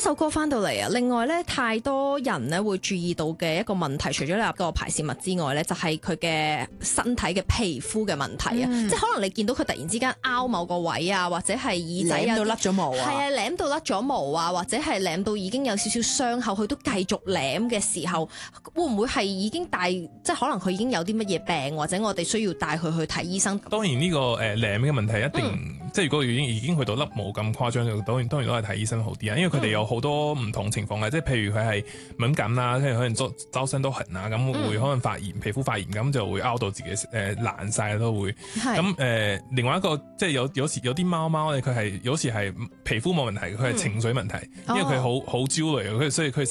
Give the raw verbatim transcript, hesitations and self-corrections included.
首歌翻到嚟啊，另外咧太多人咧會注意到嘅一個問題，除咗你話個排泄物之外咧，就係佢嘅身體嘅皮膚嘅問題啊，嗯、即係可能你見到佢突然之間拗某個位啊，或者係耳仔舐到甩咗毛啊， 係啊，舐到甩咗毛啊，或者係舐到已經有少少傷口，佢都繼續舐嘅時候，會唔會係已經帶，即係可能佢已經有啲乜嘢病，或者我哋需要帶佢去睇醫生？ 當然呢、這個誒舐嘅問題一定，嗯、即係如果已經已經去到甩毛咁誇張，當然當然都係睇醫生好啲啊，因為佢哋有好多唔同情況嘅，即係譬如佢係敏感啦，即係可能周周身都痕啊，咁會可能發炎，皮膚發炎咁就會拗到自己誒爛晒都會。咁誒、呃、另外一個即係有有時有啲貓貓咧，佢係有時係皮膚冇問題，佢係情緒問題，嗯、因為佢好好焦慮，佢所以佢